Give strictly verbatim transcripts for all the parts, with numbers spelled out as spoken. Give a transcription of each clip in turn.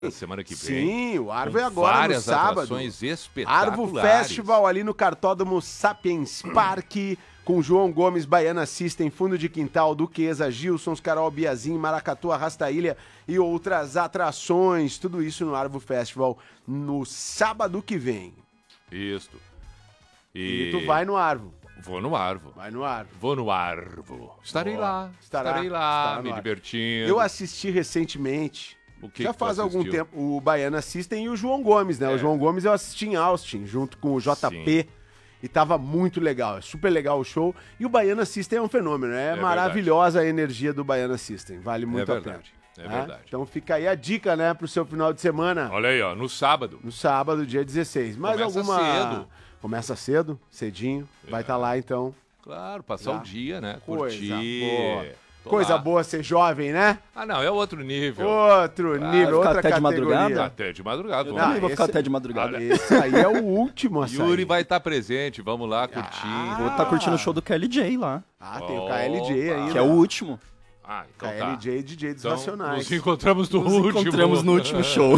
semana que vem. Sim, o Arvo é agora várias no sábado. atrações espetaculares. Arvo Festival ali no Cartódromo Sapiens Park, com João Gomes, Baiana System, Fundo de Quintal, Duquesa, Gilsons, Carol Biazin, Maracatu, Arrasta-Ilha e outras atrações. Tudo isso no Arvo Festival no sábado que vem. Isso. E, E tu vai no Arvo. Vou no Arvo. Vai no Arvo. Vou no Arvo. Estarei Boa. lá. Estará, Estarei lá, estará me no Arvo. divertindo. Eu assisti recentemente, O que já que tu faz algum assistiu? tempo, o Baiana System e o João Gomes, né? É. O João Gomes eu assisti em Austin, junto com o J P. Sim. E tava muito legal, é super legal o show. E o Baiana System é um fenômeno, é, É maravilhosa a energia do Baiana System, vale muito É a pena. verdade, é Tá? verdade. Então fica aí a dica, né, pro seu final de semana, Olha aí, ó, no sábado. no sábado, dia dezesseis. Mais Começa alguma... cedo. Começa cedo, cedinho, vai estar lá então. Claro, passar Tá. o dia, né? Coisa Curtir. boa. Tô Coisa lá. boa ser jovem, né? Ah, não, é outro nível. Outro Ah, nível, ficar outra até de categoria. madrugada? Até de madrugada. Eu vamos também lá. vou ficar esse- até de madrugada. Esse aí é o último a sair. Yuri vai estar presente, vamos lá curtir. Ah. Vou estar curtindo o show do K L J lá, Ah, tem o K L J aí, Opa. que é o último. Ah, então K tá. L J D J dos Então, Racionais. nos encontramos no Nos último. encontramos no último show.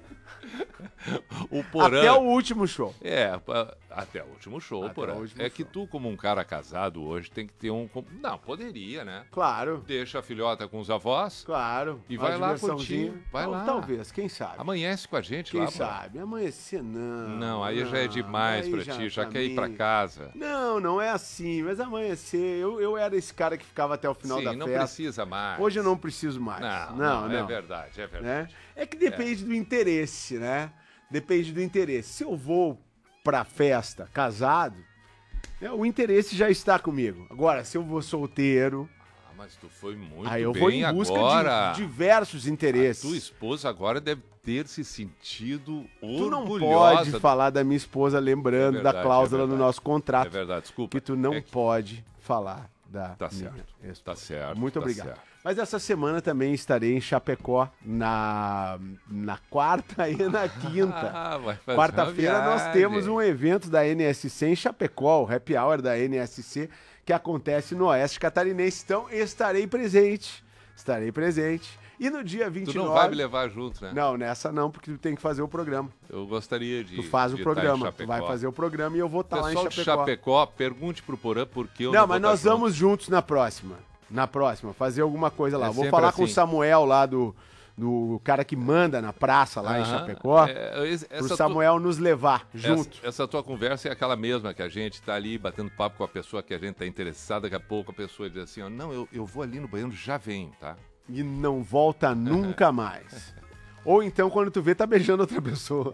O Porã... Até o último show. É, pa- até o último show, Até Porã. o último É que show. tu, como um cara casado hoje, tem que ter um... com- Não, poderia, né? Claro, Deixa a filhota com os avós, claro. E Uma vai lá diversãozinha. curtir, vai Tal- lá. Talvez, quem sabe. amanhece com a gente Quem lá. Porã. sabe? Amanhecer não. Não, aí já é demais aí pra ti, já quer ir pra mim. casa. Não, não é assim, mas amanhecer, eu, eu era esse cara que ficava até o final Sim, da não festa. precisa mais. Hoje eu não preciso mais. Não, não, não, não. é verdade, é Né? verdade. É que depende do interesse, né? Depende do interesse. Se eu vou pra festa casado, né, o interesse já está comigo. Agora, se eu vou solteiro, Ah, mas tu foi muito aí eu bem vou em busca agora. de diversos A interesses. tua esposa agora deve ter se sentido Tu não orgulhosa. pode falar da minha esposa lembrando É verdade, da cláusula é no verdade. nosso contrato, É verdade, desculpa. que tu não É que- pode falar da Tá minha certo, esposa. tá certo. Muito tá obrigado. certo. Mas essa semana também estarei em Chapecó na, na quarta e na quinta. Ah, vai fazer Quarta-feira uma nós viagem. temos um evento da N S C em Chapecó, o Happy Hour da N S C, que acontece no Oeste Catarinense. Então estarei presente, estarei presente. E no dia vinte e Tu nove... não vai me levar junto, né? Não, nessa não, porque tu tem que fazer o programa. Eu gostaria de Tu faz o de estar em programa, tu vai Chapecó. fazer o programa e eu vou estar lá em Pessoal de Chapecó. Chapecó, pergunte pro Porã por que eu não Não, vou mas nós estar junto. vamos juntos na próxima. Na próxima, fazer alguma coisa lá. É Vou sempre falar com o assim. Samuel lá do, do cara que manda na praça lá em Aham. Chapecó. É, esse- Pro essa tua- Samuel nos levar junto. Essa, essa tua conversa é aquela mesma que a gente tá ali batendo papo com a pessoa que a gente tá interessado, daqui a pouco a pessoa diz assim, ó, não, eu, eu vou ali no banheiro, já venho, tá? E não volta nunca mais. Ou então, quando tu vê, tá beijando outra pessoa.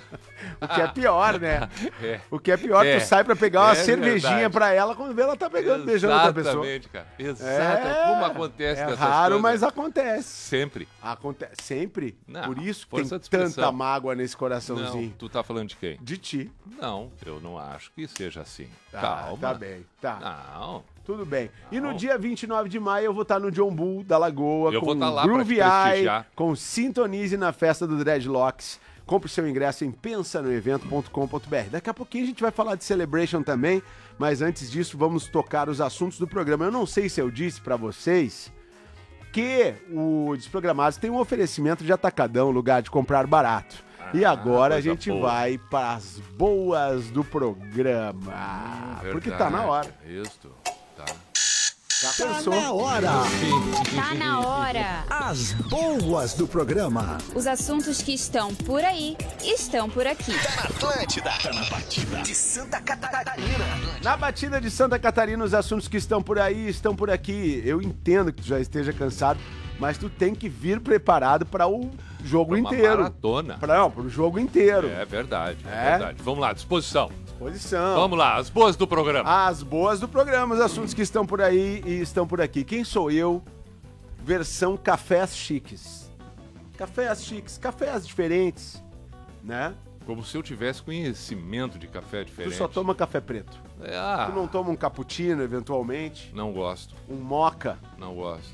O que é pior, né? É. O que é pior, É. tu sai pra pegar uma É cervejinha verdade. pra ela, quando vê, ela tá pegando, beijando outra pessoa. Exatamente, cara. Exato. Como acontece É dessas raro, coisas? mas acontece. Sempre. Acontece. Sempre. Não, Por isso que força tem de expressão. tanta mágoa nesse Não, coraçãozinho. tu tá falando de quem? De ti. Não, eu não acho que seja assim. Tá, Calma. tá bem. Tá. Não. Tudo bem. E no Não. dia vinte e nove de maio eu vou estar no John Bull da Lagoa Eu com vou tá lá pra Groovy te Eye, prestigiar. com Sintonize na festa do Dreadlocks. Compre seu ingresso em pensa no evento ponto com ponto b r. Daqui a pouquinho a gente vai falar de Celebration também, mas antes disso vamos tocar os assuntos do programa. Eu não sei se eu disse pra vocês que o Desprogramados tem um oferecimento de atacadão, lugar de comprar barato. E Ah, agora a coisa gente boa. vai para as boas do programa. Porque tá na hora. Isso. Tá. Já Tá pensou? na hora. Tá na hora. As boas do programa. Os assuntos que estão por aí estão por aqui. Atlântida. Tá na batida de Santa Catarina. Na batida de Santa Catarina, os assuntos que estão por aí estão por aqui. Eu entendo que tu já esteja cansado, mas tu tem que vir preparado para o jogo Uma inteiro. maratona. Pra, não, para o jogo inteiro. É verdade, é, É? verdade. Vamos lá, disposição. Posição. Vamos lá, as boas do programa. As boas do programa, os assuntos que estão por aí e estão por aqui. Quem sou eu? Versão cafés chiques. Cafés chiques, cafés diferentes, né? Como se eu tivesse conhecimento de café Tu diferente. só toma café preto. É, ah, Tu não toma um cappuccino, eventualmente, não gosto, um moca, não gosto,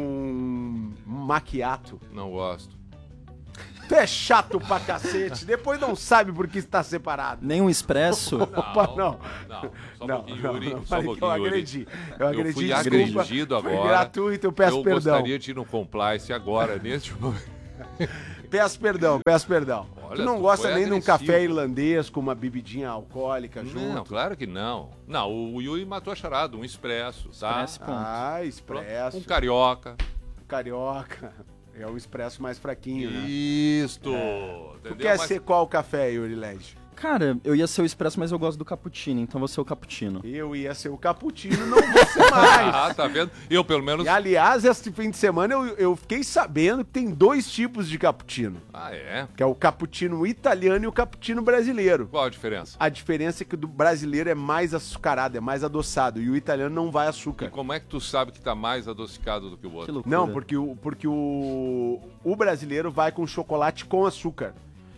um macchiato. não gosto. Tu é chato pra cacete. Depois não sabe por que está separado. Nem um expresso. Opa, não. Não, só um Não, pouquinho, não, Yuri. não, Só um falei que eu pouquinho, Yuri. agredi. Eu agredi, Eu fui desculpa. agredido Foi agora. gratuito, eu peço eu perdão. gostaria de ir no compliance agora, neste momento. Peço perdão, peço perdão. Olha, tu não tu gosta foi nem de um agressivo. café irlandês com uma bebidinha alcoólica junto? Não, claro que não. Não, o Yuri matou a charada, um expresso, tá? Expresso, ponto. Ah, Pronto. expresso. Um carioca. Carioca. É um expresso mais fraquinho, né? Isto. Tu Entendeu? quer Mas- ser qual café, Yuri Led? Cara, eu ia ser o expresso, mas eu gosto do cappuccino, então vou ser o cappuccino. Eu ia ser o cappuccino, não vou ser mais. Ah, tá vendo? Eu, pelo menos... E, aliás, esse fim de semana eu, eu fiquei sabendo que tem dois tipos de cappuccino. Ah, é? Que é o cappuccino italiano e o cappuccino brasileiro. Qual a diferença? A diferença é que o do brasileiro é mais açucarado, é mais adoçado. E o italiano não vai E açúcar. como é que tu sabe que tá mais adocicado do que o Que outro? loucura. Não, porque, o, porque o, o brasileiro vai com chocolate com açúcar.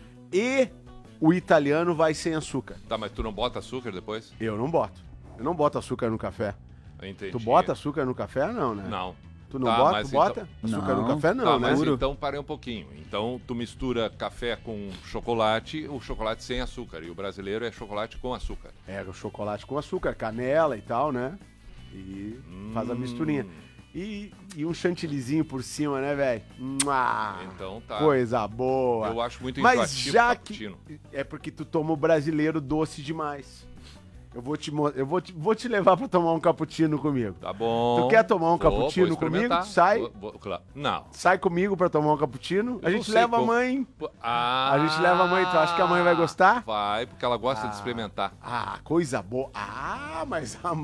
E o italiano vai sem açúcar. Tá, mas tu não bota açúcar depois? Eu não boto. Eu não boto açúcar no café. Eu entendi. Tu bota açúcar no café? Não, né? Não. Tu não Tá, bota? mas Tu bota? então- Açúcar no Não. café? Não, Tá, né? mas Puro. então parei um pouquinho. Então tu mistura café com chocolate, o chocolate sem açúcar. E o brasileiro é chocolate com açúcar. É, o chocolate com açúcar, canela e tal, né? E faz a Hum. misturinha. E, e um chantillyzinho por cima, né, velho? Mua! Então tá. Coisa boa. Eu acho muito Mas enjoativo já o que cappuccino. é porque tu toma o brasileiro doce demais. Eu vou te mo- eu vou te, vou te levar pra tomar um cappuccino comigo. Tá bom. Tu quer tomar um Vou- vou cappuccino comigo? experimentar. Tu sai? Vou- vou- claro. Não. Sai comigo pra tomar um cappuccino? A Eu não gente sei leva a como- mãe. Ah, A gente leva a mãe, tu acha que a mãe vai gostar? Vai, porque ela gosta de experimentar. Ah, coisa boa. Ah, mas a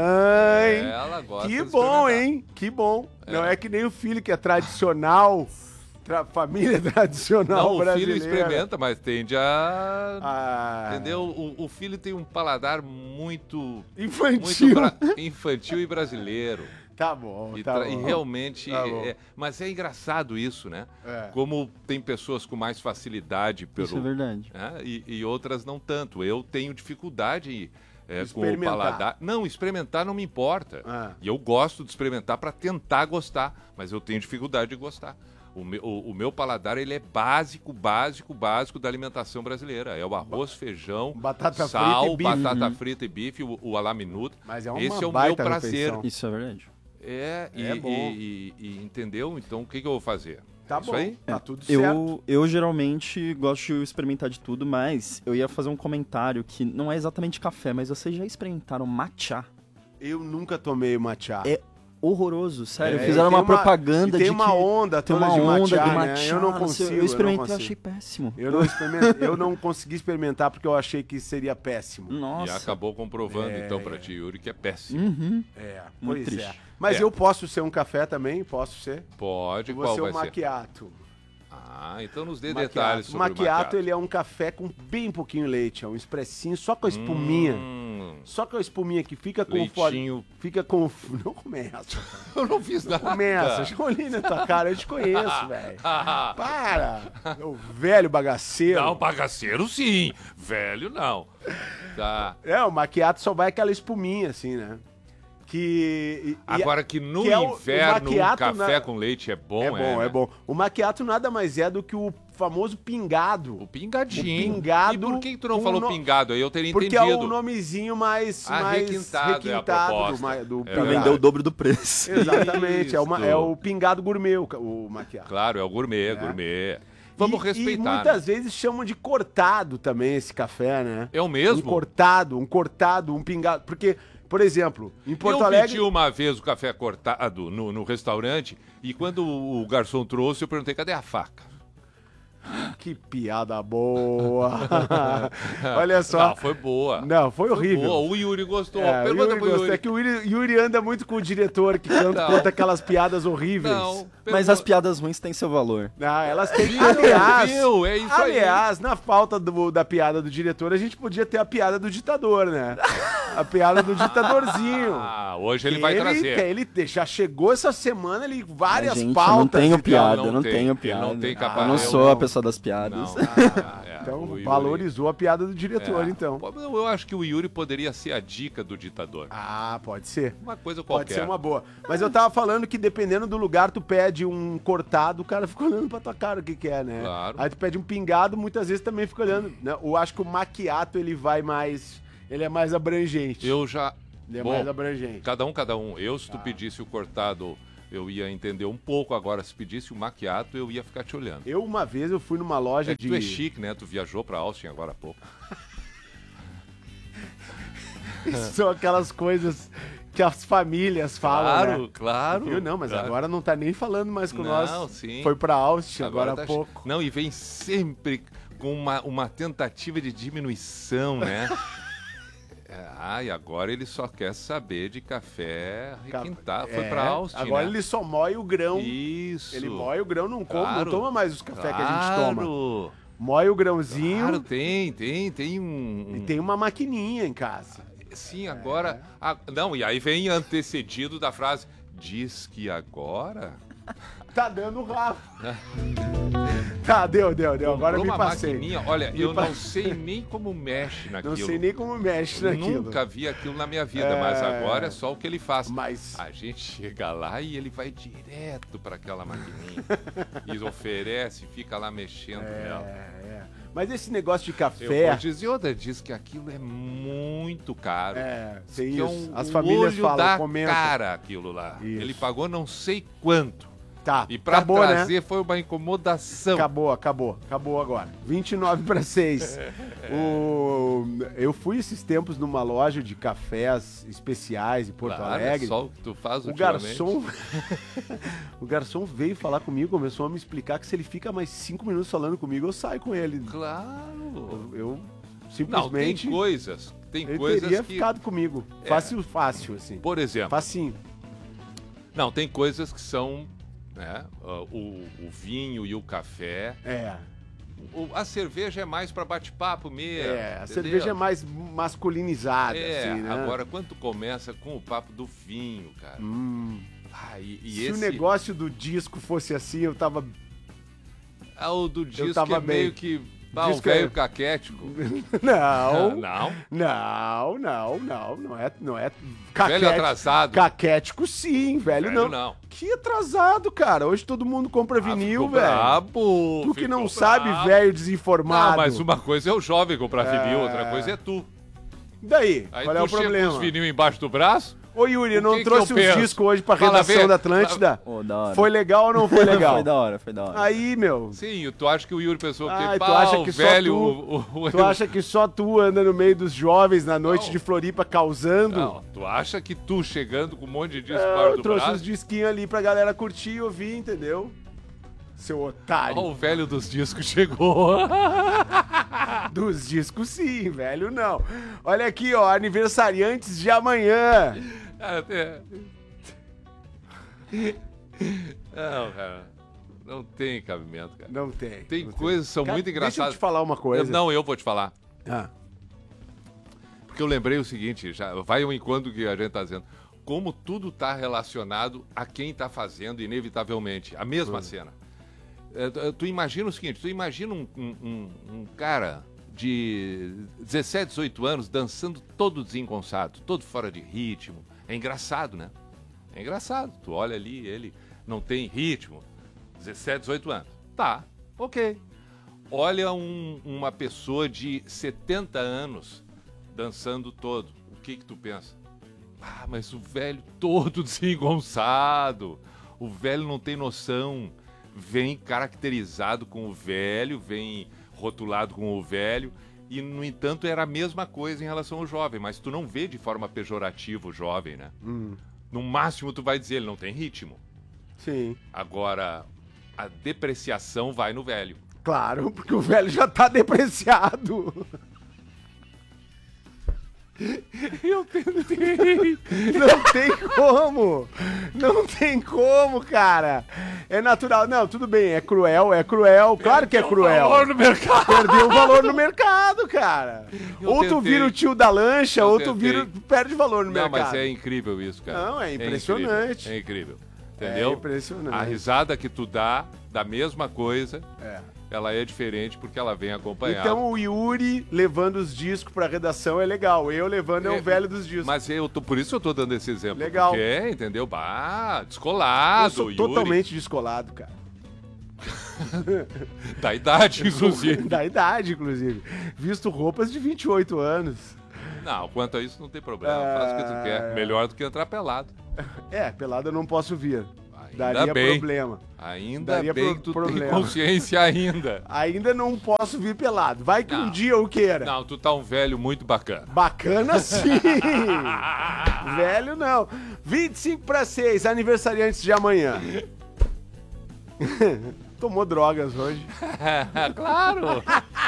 mamãe. Ela gosta Que de bom, experimentar. hein? Que bom. É. Não é que nem o filho que é tradicional, tra- família tradicional Não, o brasileira. filho experimenta, mas tende a... Ah, Entendeu? O, o filho tem um paladar muito... Infantil. Muito bra- infantil e brasileiro. Tá bom, E, tá tra- bom. e realmente... Tá bom. é- mas é engraçado isso, né? É. Como tem pessoas com mais facilidade pelo... Isso é verdade. né? E, e outras não tanto. Eu tenho dificuldade é, com o Experimentar. paladar. Não, experimentar não me importa. Ah. E eu gosto de experimentar para tentar gostar, mas eu tenho dificuldade de gostar. O meu, o, o meu paladar ele é básico, básico, básico da alimentação brasileira. É o arroz, feijão, Batata sal, frita e bife. batata frita e bife, o, o alá minuto. Mas é uma Esse é o meu baita prazer. refeição. Isso é verdade. É, e, É bom. e- e- e entendeu? Então o que, que eu vou fazer? Tá É isso bom, aí? tá tudo certo. Eu, eu geralmente gosto de experimentar de tudo, mas eu ia fazer um comentário que não é exatamente café, mas vocês já experimentaram matcha? Eu nunca tomei matcha. É horroroso, sério. É, Fizeram e tem uma propaganda e tem de uma que onda tem toda uma de onda matcha, de né? matcha. Eu não Eu consigo, eu experimentei, não eu consigo. achei péssimo. Eu não, experimentei, eu não consegui experimentar porque eu achei que seria péssimo. Nossa. E acabou comprovando É, então é. pra ti, Yuri, que é péssimo. Uhum. É, Muito pois triste. é. Mas É. eu posso ser um café também? Posso ser? Pode, Eu vou qual ser vai o ser? macchiato. Ah, então nos dê Macchiato. detalhes sobre macchiato, o macchiato. ele é um café com bem pouquinho leite, é um expressinho, só com a espuminha. Hum, Só com a espuminha que fica com leitinho. Fica com. Não começa. Eu não fiz nada. Começa. Já olhei na tua cara, eu te conheço, velho. Ah, Para! O velho bagaceiro. não, bagaceiro sim. Velho não. Tá. É, o macchiato só vai aquela espuminha, assim, né? Que. e- e- Agora que no que é o- o inverno um macchiato café na- com leite é bom, é bom, é, né? bom. O macchiato nada mais é do que o famoso pingado. O pingadinho. O pingado E por que, que tu não com falou no- pingado aí? Eu teria Porque entendido. é o nomezinho mais, Ah, mais requintado é a requintado do, proposta. ma- do É Pra pingado. vender o dobro do preço. Exatamente, é, uma- Isto. é o pingado gourmet, o, ca- o macchiato. Claro, é o gourmet, gourmet. Vamos E- respeitar. E né? muitas vezes chamam de cortado também esse café, né? É o Um mesmo? cortado, um cortado, um pingado. Porque, por exemplo, em Porto eu Alegre. pedi uma vez o café cortado no, no restaurante e quando o, o garçom trouxe, eu perguntei, cadê a faca? Que piada boa! Olha só. Não, foi boa. Não, foi Foi horrível. boa. O Yuri gostou. É, o Pergunta Yuri pro gostou. Yuri. É que o Yuri, Yuri anda muito com o diretor que canta, Não. conta aquelas piadas horríveis. Não. Mas pergunta- as piadas ruins têm seu valor. Ah, elas têm. Viu, Aliás, viu? É isso aí. aliás, na falta do- da piada do diretor, a gente podia ter a piada do ditador, né? A piada do ditadorzinho. Ah, hoje ele Que vai ele, trazer. que ele te- já chegou essa semana, ele várias Mas, gente, pautas. eu não tenho e tal. piada, Não eu não tem, tenho ele piada. não tem eu capacidade. não sou não. a pessoa das piadas. Não. É, Então, o Yuri- valorizou a piada do diretor, É. então. Pô, Eu acho que o Yuri poderia ser a dica do ditador. Ah, pode ser. Uma coisa Pode qualquer. ser uma boa. Mas eu tava falando que dependendo do lugar, tu pede um cortado, o cara fica olhando pra tua cara o que que é, né? Claro. Aí tu pede um pingado, muitas vezes também fica olhando. Né? Eu acho que o macchiato, ele vai mais... Ele é mais abrangente. Eu já... Ele é Bom, mais abrangente. cada um, cada um. Eu, se tu pedisse o cortado eu ia entender um pouco. Agora, se pedisse um macchiato, eu ia ficar te olhando. Eu, uma vez, eu fui numa loja É que de... tu é chique, né? Tu viajou pra Austin agora há pouco. São aquelas coisas que as famílias falam, Claro, né? claro. Viu? Não, mas claro. agora não tá nem falando mais com Não, nós. sim. Foi pra Austin agora, tá há chi- pouco. Não, e vem sempre com uma, uma tentativa de diminuição, né? É, ah, e agora ele só quer saber de café requintado. Foi É, pra Austin, agora né? ele só moe o grão. Isso. Ele moe o grão, não, come, Claro. não toma mais os cafés que a gente toma. Claro. Moe o grãozinho Claro, tem, tem, tem um... e tem uma maquininha em casa. Sim, agora... a- não, e aí vem antecedido da frase, diz que agora... Tá dando rabo. Tá, deu, deu, deu. Agora eu me Comprou uma passei. maquininha, olha, Me eu pa- não sei nem como mexe naquilo. Não sei nem como mexe naquilo. Nunca vi aquilo na minha vida, É. mas agora é só o que ele faz. Mas- A gente chega lá e ele vai direto para aquela maquininha. E oferece, fica lá mexendo nela. É, é. Mas esse negócio de Eu café... vou dizer outra, diz que aquilo é muito caro. É, tem Que é isso. um As famílias olho falam, da comentam. cara aquilo lá. Isso. Ele pagou não sei quanto. Tá, E pra acabou, trazer né? foi uma incomodação. Acabou, acabou. Acabou agora. vinte e nove para seis. O... Eu fui esses tempos numa loja de cafés especiais em Porto Claro, Alegre. é só o que tu faz O ultimamente. garçom... o garçom veio falar comigo, começou a me explicar que se ele fica mais cinco minutos falando comigo, eu saio com ele. Claro. Eu Não, tem simplesmente... coisas. Tem ele coisas teria que... ficado comigo. É. Fácil, fácil, assim. Por exemplo, Facinho. não, tem coisas que são, né, uh, o, o vinho e o café. É. O- a cerveja é mais para bate-papo mesmo. É, a entendeu? cerveja é mais masculinizada, É, assim, né? agora quando tu começa com o papo do vinho, cara. Hum. Ah, e, e Se esse... o negócio do disco fosse assim, eu tava... Ah, o do disco tava é meio bem. que... Ah, o Disco é- velho caquético. Não, Não. não, não, não, não é, não é... Velho Caquete- atrasado. Caquético sim, velho, Velho não. não. Que atrasado, cara. Hoje todo mundo compra Ah, vinil, ficou velho. brabo, Tu que ficou não sabe, brabo. velho desinformado. Não, mas uma coisa é o jovem comprar vinil, É. outra coisa é tu. Daí, Aí qual tu é o chega problema? com os vinil embaixo do braço. Ô Yuri, O não que que trouxe eu os penso? discos hoje pra Fala, redação vê. da Atlântida? Ô, da hora. Foi legal ou não foi legal? Foi da hora, foi da hora. Aí, meu, Sim, tu acha que o Yuri pensou Ai, que tu pá, acha o que só velho... tu- o- o- tu acha que só tu anda no meio dos jovens na noite Não. de Floripa causando? Não, tu acha que tu chegando com um monte de disco É, embaixo eu do trouxe braço... uns disquinhos ali pra galera curtir e ouvir, entendeu? Seu otário. Ó, o velho dos discos chegou. Dos discos sim, velho não. Olha aqui, ó, aniversariantes de amanhã. Até... Não, cara. Não tem cabimento, cara. Não tem. Tem não coisas que são Cara, muito Deixa eu engraçadas. te falar uma coisa. Não, eu vou te falar. Ah, Porque eu lembrei o seguinte, já vai um enquanto que a gente tá dizendo. Como tudo tá relacionado a quem tá fazendo, inevitavelmente. A mesma cena. É, tu- tu imagina o seguinte, tu imagina um, um- um- um cara de dezessete, dezoito anos dançando todo desengonçado, todo fora de ritmo. É engraçado, né? É engraçado. Tu olha ali, ele não tem ritmo. dezessete, dezoito anos. Tá, ok. Olha um- uma pessoa de setenta anos dançando todo. O que que tu pensa? Ah, mas o velho todo desengonçado. O velho não tem noção. Vem caracterizado com o velho, vem rotulado com o velho. E, no entanto, era a mesma coisa em relação ao jovem. Mas tu não vê de forma pejorativa o jovem, né? No máximo, tu vai dizer, ele não tem ritmo. sim. Agora, a depreciação vai no velho. Claro, porque o velho já tá depreciado. Eu tentei. Não tem como. Não tem como, cara. É natural. Não, tudo bem, é cruel, é cruel. Claro que é cruel. Valor no mercado. Perdeu valor no mercado, cara. Eu ou tu tentei. vira o tio da lancha, Eu ou tu tentei. vira, perde valor no Não, mercado. mas é incrível isso, cara. Não, é impressionante. É incrível. É incrível. Entendeu? É impressionante. A risada que tu dá da mesma coisa, É. ela é diferente porque ela vem acompanhada. Então o Yuri levando os discos pra redação é legal. Eu levando é, É, o velho dos discos. Mas eu tô, por isso eu tô dando esse exemplo. Legal. Porque, entendeu? Bah, eu descolado, sou Yuri. totalmente descolado, cara. Da idade, inclusive. Da idade, inclusive. Visto roupas de vinte e oito anos. Não, quanto a isso não tem problema. Faz o que tu quer. Melhor do que entrar pelado. É, pelado eu não posso vir. Ainda Daria bem. problema. Ainda Daria bem pro- que tu problema. tem consciência ainda. Ainda não posso vir pelado. Vai que um Não. dia eu queira. Não, tu tá um velho muito bacana. Bacana sim! Velho não. vinte e cinco para seis, aniversariantes de amanhã. Tomou drogas hoje. Claro!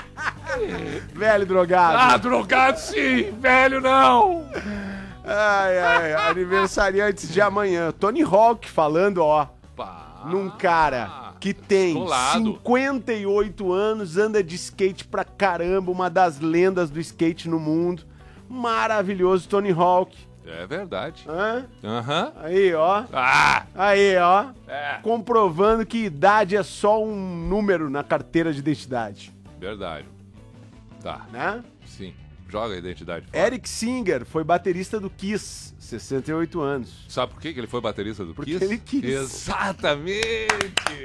Velho drogado. Ah, drogado sim, velho não! Ai, ai, aniversariantes de amanhã. Tony Hawk falando, ó, Pá. num cara que tem Descolado. cinquenta e oito anos, anda de skate pra caramba, uma das lendas do skate no mundo. Maravilhoso, Tony Hawk. É verdade. Hã? Aham. Aí, ó. Ah! Aí, ó. É. Comprovando que idade é só um número na carteira de identidade, Verdade. Tá, né? sim. Joga a identidade fora. Eric Singer foi baterista do Kiss, sessenta e oito anos. Sabe por que que ele foi baterista do Porque Kiss? ele quis. Exatamente!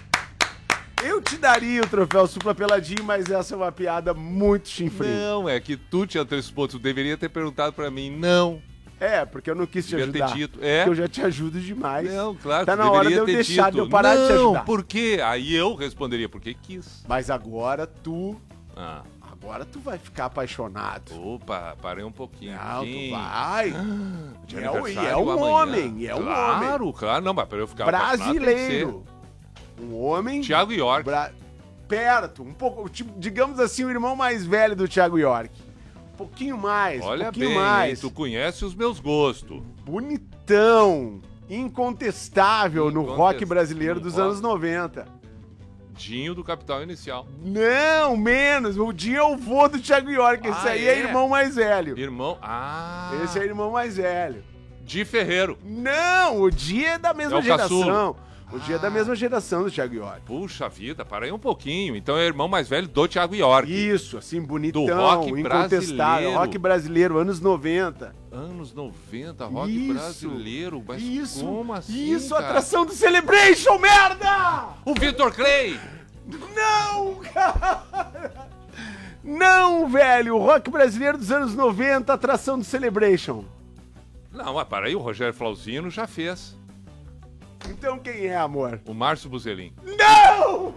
Eu te daria o troféu Supla Peladinho, mas essa é uma piada muito chinfrinha. Não, é que tu te antecipou, tu deveria ter perguntado pra mim. Não, É, porque eu não quis te devia ter ajudar. dito. É? Porque eu já te ajudo demais. Não, claro, Tá tu na hora de deveria eu ter deixar dito. de eu parar não, de te ajudar. por quê? Aí eu responderia, porque quis. Mas agora tu... Ah. Agora tu vai ficar apaixonado. Opa, parei um pouquinho. Não, tu Sim. vai. De É, o- e aniversário é um amanhã. homem, é um homem. Claro, claro. Não, mas pra eu ficar apaixonado, tem que Brasileiro. Um homem... ser Thiago York. Bra- Perto, um pouco, tipo, digamos assim, o irmão mais velho do Thiago York. Um pouquinho mais, um Olha pouquinho bem, mais. hein, tu conhece os meus gostos. Bonitão, incontestável no rock Incontestável brasileiro no dos rock. anos noventa. Dinho do Capital Inicial. Não, menos. O dia é o vô do Thiago York. Esse Ah, aí é? é? irmão mais velho. Irmão. Ah! Esse é irmão mais velho. Di Ferreiro. Não, o dia é da mesma É o geração. caçulo. O dia é da mesma geração do Thiago York. Puxa vida, parei um pouquinho. Então é irmão mais velho do Thiago York. Isso, assim, bonitão, Do rock incontestável. brasileiro. Rock brasileiro, anos noventa. Anos noventa, rock Isso, brasileiro. Mas Isso, como assim, isso, cara? atração do Celebration, merda! O Vitor Clay! Não, cara! Não, velho! O rock brasileiro dos anos noventa, atração do Celebration. Não, mas para aí, o Rogério Flauzino já fez. Então quem é, amor? O Márcio Buzelin. Não!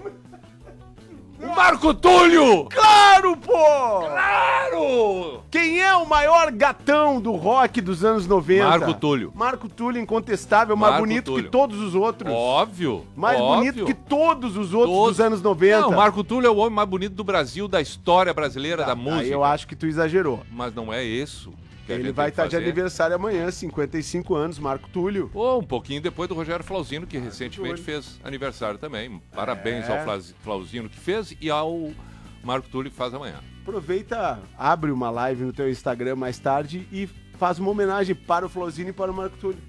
O Marco Túlio! Claro, pô! Claro! Quem é o maior gatão do rock dos anos noventa? Marco Túlio. Marco Túlio, incontestável, mais Marco bonito Túlio. que todos os outros. Óbvio. Mais óbvio. bonito que todos os outros Todos. dos anos noventa. Não, Marco Túlio é o homem mais bonito do Brasil, da história brasileira, Tá, da música. aí eu acho que tu exagerou. Mas não é isso que a Ele gente vai tem que estar de fazer. aniversário amanhã, cinquenta e cinco anos, Marco Túlio. Ou um pouquinho depois do Rogério Flauzino, que recentemente Túlio. fez aniversário também. Parabéns É. ao Flaz- Flauzino que fez e ao Marco Túlio que faz amanhã. Aproveita, abre uma live no teu Instagram mais tarde e faz uma homenagem para o Flauzino e para o Marco Túlio.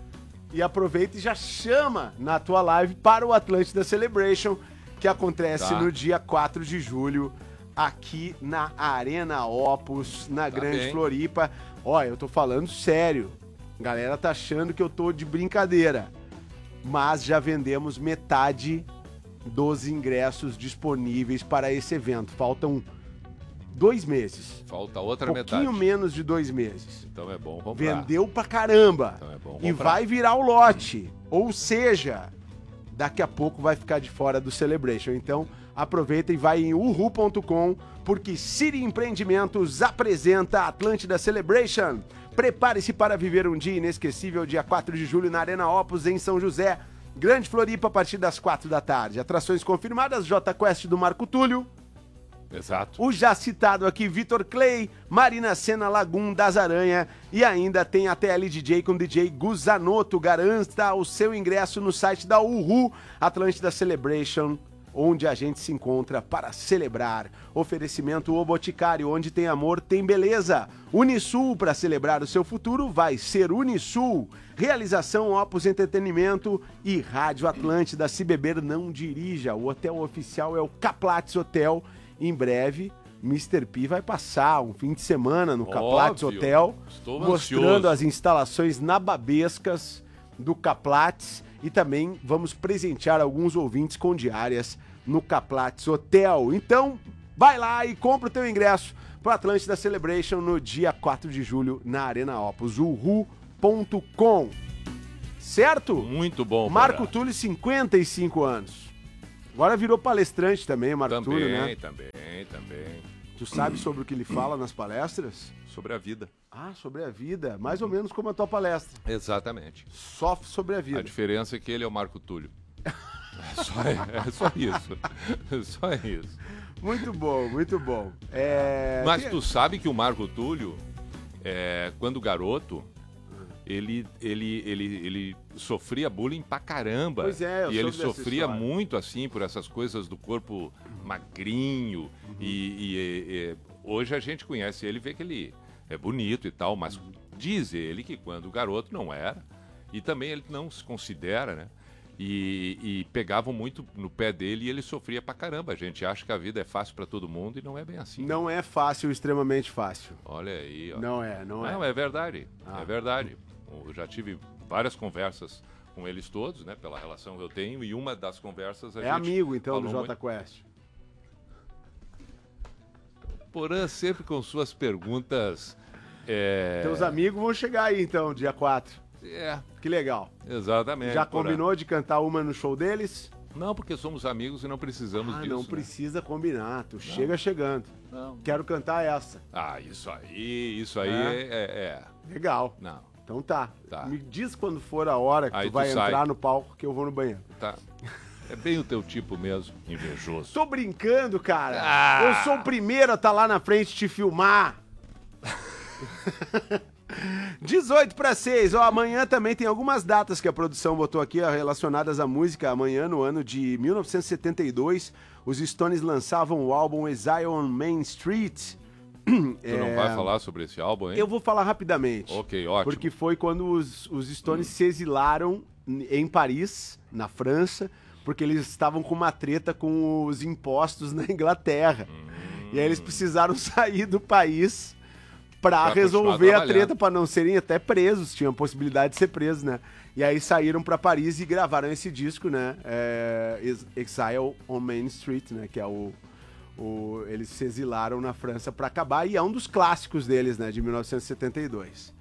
E aproveita e já chama na tua live para o Atlântida Celebration, que acontece Tá. no dia quatro de julho, aqui na Arena Opus, na Grande bem. Floripa. Ó, eu tô falando sério. A galera tá achando que eu tô de brincadeira. Mas já vendemos metade dos ingressos disponíveis para esse evento. Faltam dois meses. Falta outra Um pouquinho metade. menos de dois meses. Então é bom comprar. Vendeu pra caramba. Então é bom E comprar. vai virar o lote. Ou seja, daqui a pouco vai ficar de fora do Celebration. Então, aproveita e vai em uhu ponto com, porque City Empreendimentos apresenta Atlântida Celebration. Prepare-se para viver um dia inesquecível, dia quatro de julho, na Arena Opus, em São José. Grande Floripa, a partir das quatro da tarde. Atrações confirmadas, J Quest do Marco Túlio. Exato. O já citado aqui, Vitor Clay, Marina Sena, Lagum, Das Aranha e ainda tem a T L D J com D J Guzanoto. Garanta o seu ingresso no site da Uhu, Atlântida Celebration, onde a gente se encontra para celebrar. Oferecimento O Boticário, onde tem amor, tem beleza. Unisul, para celebrar o seu futuro, vai ser Unisul. Realização Opus Entretenimento e Rádio Atlântida. Se beber, não dirija. O hotel oficial é o Caplates Hotel. Em breve, mister P vai passar um fim de semana no Caplates Óbvio. Hotel, Estou mostrando ansioso. as instalações nababescas do Caplates e também vamos presentear alguns ouvintes com diárias no Caplates Hotel. Então, vai lá e compra o teu ingresso para o Atlântida Celebration no dia quatro de julho na Arena Opus, uhu ponto com. Certo? Muito bom, Marco Porã. Túlio, cinquenta e cinco anos. Agora virou palestrante também, Marco Também, Túlio, né? também, também. Tu sabe sobre o que ele fala nas palestras? Sobre a vida. Ah, sobre a vida. Mais ou menos como a tua palestra. Exatamente. Só sobre a A vida. diferença é que ele é o Marco Túlio. É só, é só isso. É só isso. Muito bom, muito bom. É... Mas tem- tu sabe que o Marco Túlio, é, quando garoto, ele, ele, ele, ele sofria bullying pra caramba. Pois é, eu E ele soube dessa sofria história. muito, assim, por essas coisas do corpo magrinho. Uhum. E, e- e- hoje a gente conhece ele e vê que ele é bonito e tal, mas Uhum. diz ele que quando garoto não era. E também ele não se considera, né? E, e pegavam muito no pé dele e ele sofria pra caramba. A gente acha que a vida é fácil pra todo mundo e não é bem assim. Não é fácil, extremamente fácil. Olha aí, ó. Não é, não é. Não, é verdade. Ah. É verdade. Eu já tive várias conversas com eles todos, né? Pela relação que eu tenho, e uma das conversas a É gente amigo, então, do falou Jota muito- Quest. Porã sempre com suas perguntas. É... Teus amigos vão chegar aí, então, dia quatro. É, Que legal. exatamente. Já Porã. combinou de cantar uma no show deles? Não, porque somos amigos e não precisamos Ah, disso. não né? precisa combinar. Tu chega chegando. Não. Quero cantar essa. Ah, isso aí, isso aí É? é. é- é. Legal. Não, Então tá. Tá. Me diz quando for a hora que Aí tu tu vai sai. entrar no palco que eu vou no banheiro. tá. É bem o teu tipo mesmo, invejoso. Tô brincando, cara. Ah. Eu sou o primeiro a estar lá na frente te filmar. dezoito para seis. Ó, amanhã também tem algumas datas que a produção botou aqui ó, relacionadas à música. Amanhã, no ano de mil novecentos e setenta e dois, os Stones lançavam o álbum Exile on Main Street. Tu não vai falar sobre esse álbum, hein? Eu vou falar rapidamente. Ok, ótimo. Porque foi quando os, os Stones se exilaram em Paris, na França, porque eles estavam com uma treta com os impostos na Inglaterra. E aí eles precisaram sair do país pra, Pra resolver continuar a trabalhando. treta, pra não serem até presos, tinha a possibilidade de ser presos, né? E aí saíram pra Paris e gravaram esse disco, né? É, Ex- Exile on Main Street, né? Que é o, o... Eles se exilaram na França pra acabar, e é um dos clássicos deles, né? De mil novecentos e setenta e dois.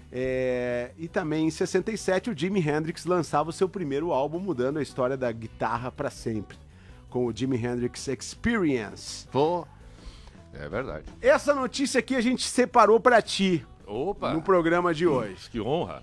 É, e também em sessenta e sete o Jimi Hendrix lançava o seu primeiro álbum, mudando a história da guitarra pra sempre, com o Jimi Hendrix Experience. Pô. É verdade. Essa notícia aqui a gente separou pra ti Opa. no programa de hoje. Que honra.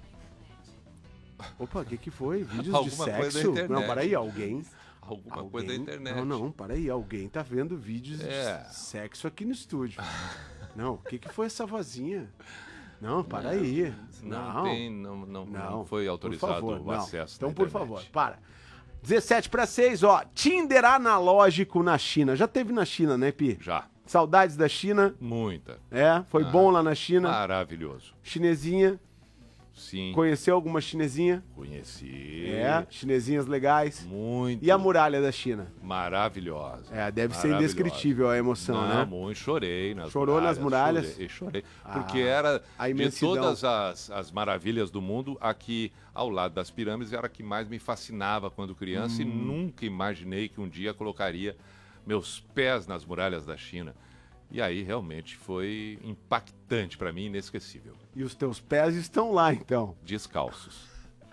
Opa, o que que foi? Vídeos de Alguma coisa da sexo? internet. Não, para aí, alguém... Alguma alguém... coisa da internet. Não, não, para aí, alguém tá vendo vídeos É. de sexo aqui no estúdio. Não, o que que foi essa vozinha? Não, para aí. Não, tem, não, não, não foi por autorizado favor, o não. acesso. Então, na por internet. favor, para. dezessete para seis, ó. Tinder analógico na China. Já teve na China, né, Pi? Já. Saudades da China. Muita. É, foi Ah. bom lá na China. Maravilhoso. Chinesinha. Sim. Conheceu alguma chinesinha? Conheci. É, chinesinhas legais. Muito. E a muralha da China? Maravilhosa. É, deve ser Maravilhosa. indescritível a emoção, Não, né? muito, chorei nas Chorou nas muralhas? Chorei, chorei. Ah, Porque era a de imensidão. todas as, as maravilhas do mundo, aqui ao lado das pirâmides era a que mais me fascinava quando criança, Hum. e nunca imaginei que um dia colocaria meus pés nas muralhas da China. E aí realmente foi impactante para mim, inesquecível. E os teus pés estão lá, então. Descalços.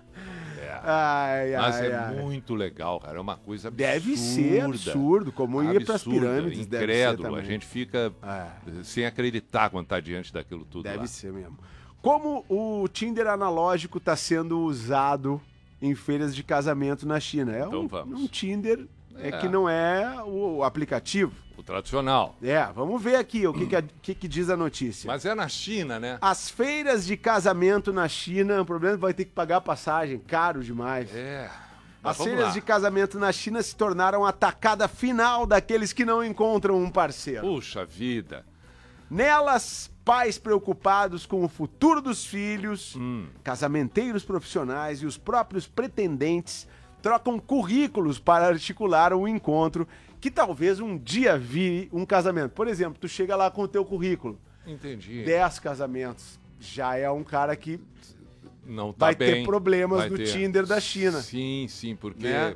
É. Ai, Mas ai, é ai. muito legal, cara. É uma coisa absurda. Deve ser absurdo, como ir para as Absurda, pirâmides, deve ser incrédulo. também. A gente fica É. sem acreditar quando tá diante daquilo tudo Deve lá. ser mesmo. Como o Tinder analógico está sendo usado em feiras de casamento na China? É Então um, vamos. um Tinder é. É. que não é o, o aplicativo. O tradicional. É, vamos ver aqui o que, que, a- que que diz a notícia. Mas é na China, né? As feiras de casamento na China, o problema é que vai ter que pagar a passagem, caro demais. É. As Mas vamos feiras lá. de casamento na China se tornaram a tacada final daqueles que não encontram um parceiro. Puxa vida. Nelas, pais preocupados com o futuro dos filhos, Hum. casamenteiros profissionais e os próprios pretendentes trocam currículos para articular um encontro que talvez um dia vire um casamento. Por exemplo, tu chega lá com o teu currículo, Entendi. dez casamentos, já é um cara que Não tá vai bem. ter problemas vai no ter. Tinder da China. Sim, sim, porque Né?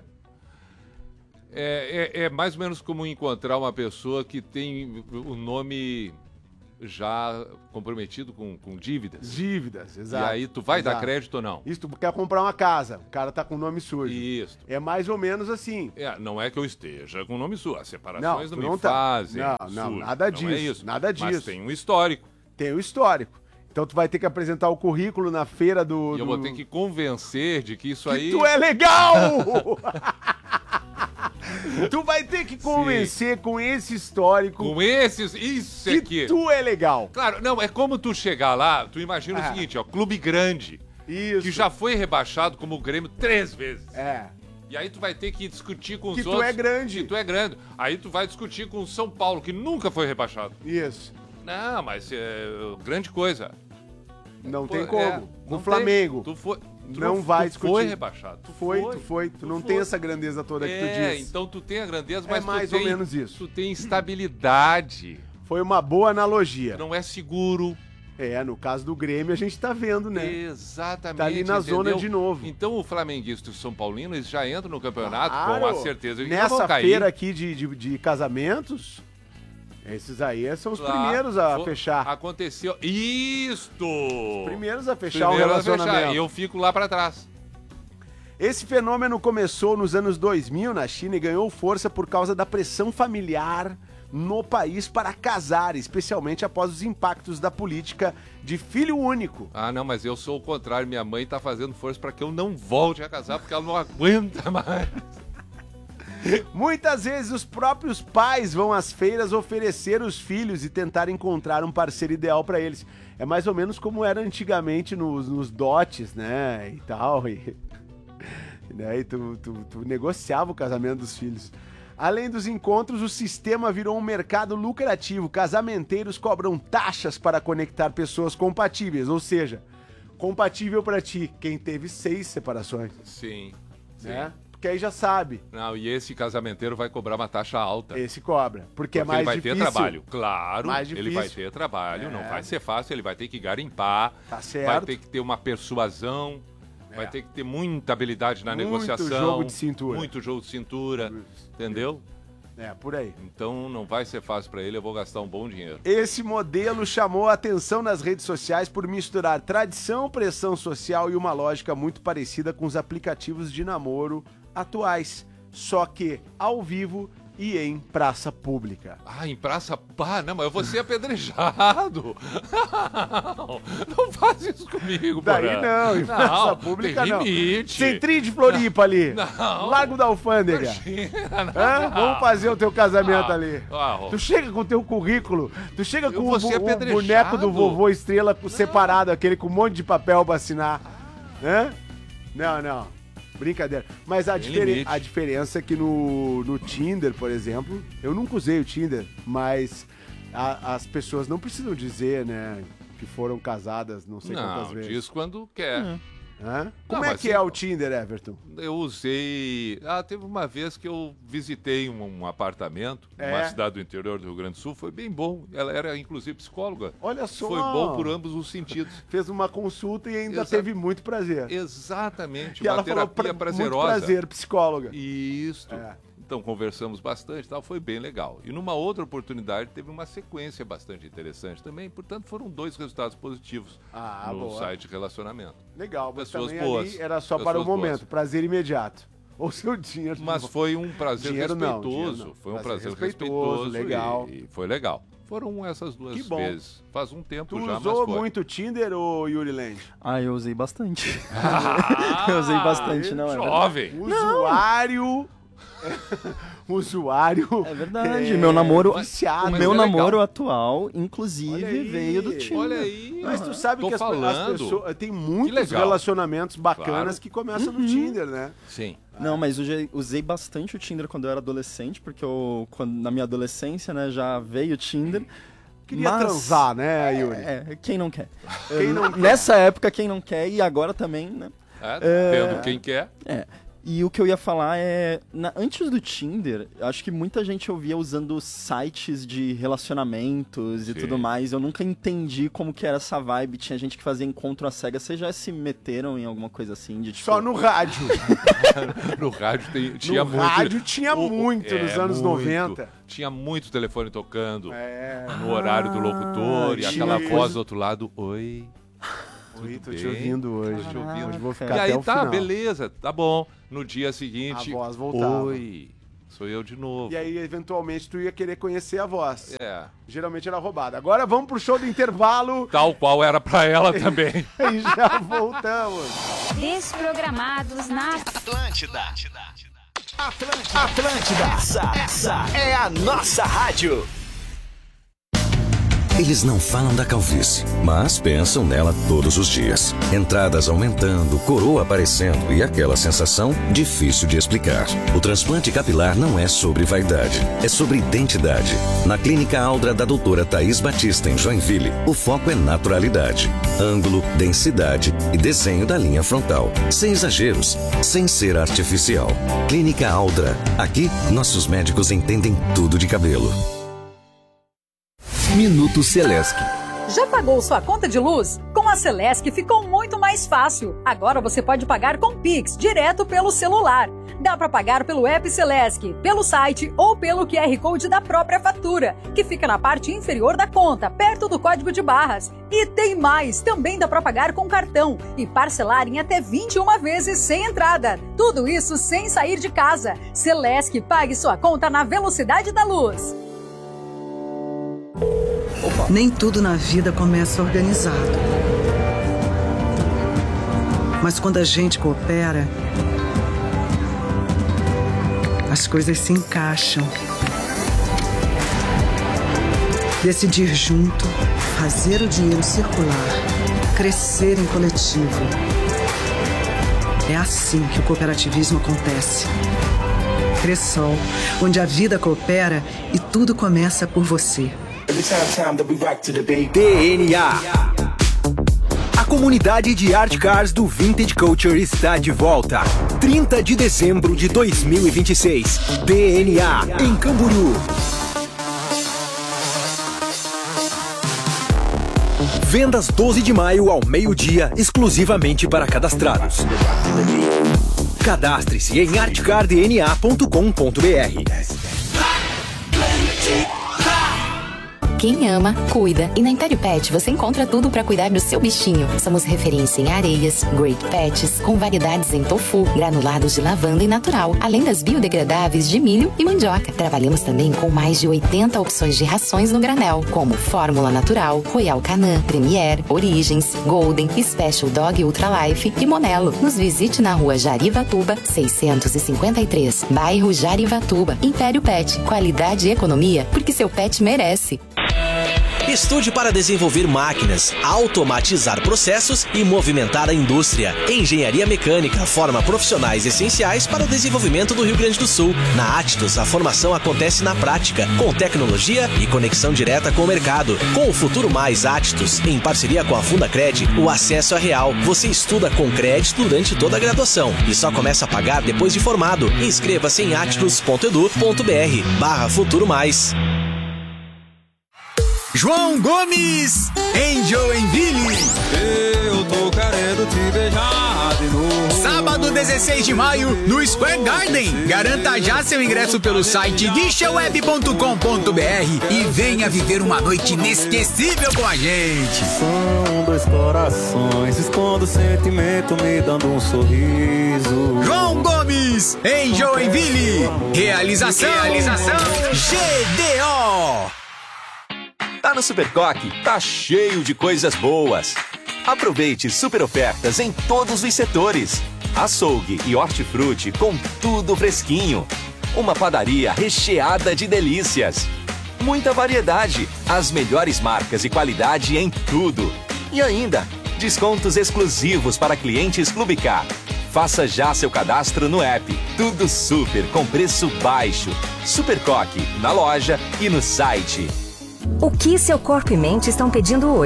é, é, é mais ou menos como encontrar uma pessoa que tem o nome já comprometido com, com dívidas. Dívidas, exato. E aí tu vai exato. dar crédito ou não? Isso, tu quer comprar uma casa, o cara tá com o nome sujo. Isso. É mais ou menos assim. É, não é que eu esteja com o nome sujo. As separações Não, não, tu me não tá. fazem Não, não, sujo. nada Não disso, é isso. nada Mas disso. tem um histórico. Tem o histórico. Então tu vai ter que apresentar o currículo na feira do... E eu do... vou ter que convencer de que isso que aí... tu é legal! Tu vai ter que convencer Sim. com esse histórico... Com esses... Isso que aqui. tu é legal. Claro, não, é como tu chegar lá, tu imagina Ah. o seguinte, ó, clube grande, Isso. que já foi rebaixado como o Grêmio três vezes. É. E aí tu vai ter que discutir com os Que tu outros... é grande. Que tu é grande. Aí tu vai discutir com o São Paulo, que nunca foi rebaixado. Isso. Não, mas é grande coisa. Não Pô, tem como. é, no não Flamengo. tem. Tu foi, tu não vai tu discutir. foi rebaixado. Tu Foi, tu foi. Tu, tu não foi. tem essa grandeza toda que tu É, diz. então tu tem a grandeza, É mas mais tu ou tem, menos isso. Tu tem estabilidade. Foi uma boa analogia. Tu não é seguro. É, no caso do Grêmio a gente tá vendo, né? Exatamente. Tá ali na entendeu? zona de novo. Então o flamenguista e o São Paulino, eles já entram no campeonato Claro. com a certeza de que Nessa vão cair. feira aqui de, de, de casamentos, esses aí são os Lá, primeiros a fo- fechar. Aconteceu. Isto! Os primeiros a fechar o Primeiro a relacionamento. fechar, E eu fico lá pra trás. Esse fenômeno começou nos anos dois mil na China e ganhou força por causa da pressão familiar no país para casar, especialmente após os impactos da política de filho único. Ah, não, mas eu sou o contrário. Minha mãe tá fazendo força pra que eu não volte a casar, porque ela não aguenta mais. Muitas vezes os próprios pais vão às feiras oferecer os filhos e tentar encontrar um parceiro ideal para eles. É mais ou menos como era antigamente nos, nos dotes, né, e tal. E, né, e tu, tu, tu negociava o casamento dos filhos. Além dos encontros, o sistema virou um mercado lucrativo. Casamenteiros cobram taxas para conectar pessoas compatíveis, ou seja, compatível para ti, quem teve seis separações, Sim. sim. né? Porque aí já sabe, Não, e esse casamenteiro vai cobrar uma taxa alta. esse cobra, porque, Porque é mais ele vai difícil. ter trabalho. Claro, Mais ele difícil. vai ter trabalho, não É. vai ser fácil, ele vai ter que garimpar, Tá certo. vai ter que ter uma persuasão, vai É. ter que ter muita habilidade na Muito negociação. jogo de cintura. Muito jogo de cintura, entendeu? É, por aí. Então não vai ser fácil pra ele, eu vou gastar um bom dinheiro. Esse modelo chamou a atenção nas redes sociais por misturar tradição, pressão social e uma lógica muito parecida com os aplicativos de namoro atuais, só que ao vivo e em praça pública. Ah, em praça... Pá, não, mas eu vou ser apedrejado. Não, não faz isso comigo, Daí Porã. não, em praça Não, pública tem não. limite. Centrinho de Floripa ali. Não. Largo da Alfândega. Imagina, não. Hã? Vamos fazer o teu casamento Ah, ali. ah, Tu chega com o teu currículo, tu chega Eu com vou o, ser bu- o apedrejado. boneco do vovô Estrela com- separado, aquele com um monte de papel pra assinar. Hã? Não, não. Brincadeira. Mas a, Tem difere- limite. a diferença é que no, no Tinder, por exemplo, eu nunca usei o Tinder, mas a- as pessoas não precisam dizer, né, que foram casadas não sei quantas Não, vezes. diz quando quer. Hã? Como Não, é mas que se- é o Tinder, Everton? Eu usei. Ah, teve uma vez que eu visitei um, um apartamento É? numa cidade do interior do Rio Grande do Sul. Foi bem bom. Ela era, inclusive, psicóloga. Olha só. Foi bom por ambos os sentidos. Fez uma consulta e ainda Exa- teve muito prazer. Exatamente. E uma ela falou terapia pra, muito prazerosa. prazer, psicóloga. Isso. É. Então conversamos bastante e tal, foi bem legal. E numa outra oportunidade teve uma sequência bastante interessante também, portanto foram dois resultados positivos Ah, no boa. site de relacionamento. Legal, mas Pessoas também boas. ali era só Pessoas para o momento, boas. prazer imediato. Ou seu dinheiro. Mas foi um prazer Dinheiro não, respeitoso, dinheiro não. foi um Prazer prazer respeitoso, respeitoso, legal. E, e foi legal. Foram essas duas Que bom. vezes. Faz um tempo Tu já, usou mas foi. muito Tinder, ou Yuri Land? Ah, eu usei bastante. Ah, eu usei bastante, não é verdade? Jovem. Usuário... Usuário... É verdade, meu namoro, viciado. o mas meu é legal. namoro atual, Olha inclusive, aí, veio do Tinder. Olha aí. Mas tu sabe Tô que as, as falando. pessoas... Tem muitos legal. relacionamentos bacanas Claro. que começam Uhum. no Tinder, né? Sim. Não, mas eu já usei bastante o Tinder quando eu era adolescente, porque eu, quando, na minha adolescência, né, já veio o Tinder. Queria mas- transar, né, Yuri? É, quem não quer? Quem não Eh, quer? Nessa época, quem não quer, e agora também, né? É, É. Tendo quem quer. É. E o que eu ia falar é, na, antes do Tinder, acho que muita gente eu via usando sites de relacionamentos e Sim. tudo mais. Eu nunca entendi como que era essa vibe. Tinha gente que fazia encontro às cegas. Vocês já se meteram em alguma coisa assim? De, tipo... Só no rádio. No rádio tem, tinha no muito. rádio tinha o- muito é, nos anos muito. noventa. Tinha muito telefone tocando É. no horário do locutor e tinha aquela isso. voz do outro lado. Oi. Oi, tô bem? te ouvindo hoje. Tô te ouvindo. Hoje vou ficar E até aí o tá, final. beleza, tá bom. No dia seguinte, A voz voltava. oi, sou eu de novo. E aí, eventualmente, tu ia querer conhecer a voz. É, Geralmente era roubada. Agora vamos pro show do intervalo tal qual era pra ela também. e já voltamos. Desprogramados na Atlântida. Atlântida. Atlântida. Essa, essa é a nossa rádio. Eles não falam da calvície, mas pensam nela todos os dias. Entradas aumentando, coroa aparecendo e aquela sensação difícil de explicar. O transplante capilar não é sobre vaidade, é sobre identidade. Na Clínica Aldra da doutora Thaís Batista, em Joinville, o foco é naturalidade, ângulo, densidade e desenho da linha frontal. Sem exageros, sem ser artificial. Clínica Aldra. Aqui, nossos médicos entendem tudo de cabelo. Minuto Celesc. Já pagou sua conta de luz? Com a Celesc ficou muito mais fácil. Agora você pode pagar com Pix, direto pelo celular. Dá para pagar pelo app Celesc, pelo site ou pelo Q R Code da própria fatura, que fica na parte inferior da conta, perto do código de barras. E tem mais, também dá para pagar com cartão e parcelar em até vinte e uma vezes sem entrada. Tudo isso sem sair de casa. Celesc, pague sua conta na velocidade da luz. Nem tudo na vida começa organizado. Mas quando a gente coopera, as coisas se encaixam. Decidir junto, fazer o dinheiro circular, crescer em coletivo. É assim que o cooperativismo acontece. Cressol, onde a vida coopera e tudo começa por você. D N A. A comunidade de Art Cars do Vintage Culture está de volta. trinta de dezembro de dois mil e vinte e seis. D N A, em Camboriú. Vendas doze de maio ao meio-dia, exclusivamente para cadastrados. Cadastre-se em art car d n a ponto com ponto b r. Quem ama, cuida. E na Império Pet você encontra tudo para cuidar do seu bichinho. Somos referência em areias, Great Pets, com variedades em tofu, granulados de lavanda e natural, além das biodegradáveis de milho e mandioca. Trabalhamos também com mais de oitenta opções de rações no granel, como Fórmula Natural, Royal Canin, Premier, Origens, Golden, Special Dog Ultra Life e Monelo. Nos visite na rua Jarivatuba, seiscentos e cinquenta e três, bairro Jarivatuba. Império Pet, qualidade e economia, porque seu pet merece. Estude para desenvolver máquinas, automatizar processos e movimentar a indústria. Engenharia Mecânica forma profissionais essenciais para o desenvolvimento do Rio Grande do Sul. Na Attos, a formação acontece na prática, com tecnologia e conexão direta com o mercado. Com o Futuro Mais Attos, em parceria com a Fundacred, o acesso é real. Você estuda com crédito durante toda a graduação e só começa a pagar depois de formado. Inscreva-se em attos ponto edu ponto b r barra Futuro Mais. João Gomes, em Joinville. Eu tô querendo te beijar de novo. Sábado, dezesseis de maio, no Square Garden. Garanta já seu ingresso pelo site guicha web ponto com ponto b r e venha viver uma noite inesquecível com a gente. São dois corações, escondo o sentimento me dando um sorriso. João Gomes, em Joinville. Realização, Realização G D O. Tá no Supercoque, tá cheio de coisas boas. Aproveite super ofertas em todos os setores. Açougue e hortifruti com tudo fresquinho. Uma padaria recheada de delícias. Muita variedade, as melhores marcas e qualidade em tudo. E ainda, descontos exclusivos para clientes Clube Car. Faça já seu cadastro no app. Tudo super com preço baixo. Supercoque, na loja e no site. O que seu corpo e mente estão pedindo hoje?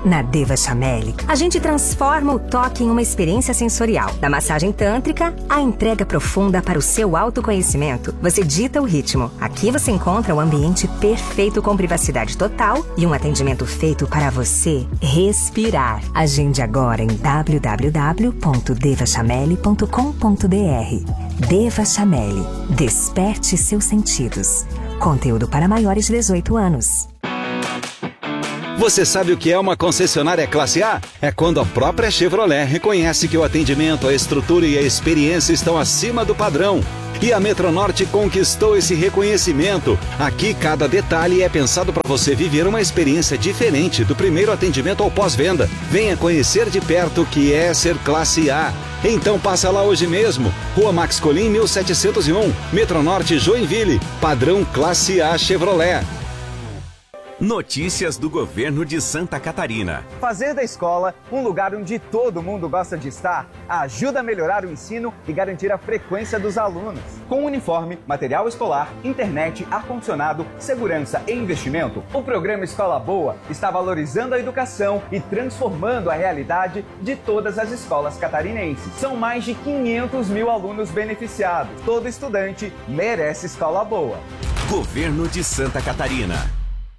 Na Deva Chameli, a gente transforma o toque em uma experiência sensorial. Da massagem tântrica à entrega profunda para o seu autoconhecimento, você dita o ritmo. Aqui você encontra o ambiente perfeito com privacidade total e um atendimento feito para você respirar. Agende agora em w w w ponto deva chameli ponto com ponto b r. Deva Chameli. Desperte seus sentidos. Conteúdo para maiores de dezoito anos. Você sabe o que é uma concessionária classe A? É quando a própria Chevrolet reconhece que o atendimento, a estrutura e a experiência estão acima do padrão. E a Metronorte conquistou esse reconhecimento. Aqui, cada detalhe é pensado para você viver uma experiência diferente do primeiro atendimento ao pós-venda. Venha conhecer de perto o que é ser classe A. Então passa lá hoje mesmo. Rua Max Colim, mil setecentos e um, Metronorte, Joinville. Padrão Classe A Chevrolet. Notícias do governo de Santa Catarina. Fazer da escola um lugar onde todo mundo gosta de estar ajuda a melhorar o ensino e garantir a frequência dos alunos. Com uniforme, material escolar, internet, ar-condicionado, segurança e investimento, o programa Escola Boa está valorizando a educação e transformando a realidade de todas as escolas catarinenses. São mais de quinhentos mil alunos beneficiados. Todo estudante merece escola boa. Governo de Santa Catarina.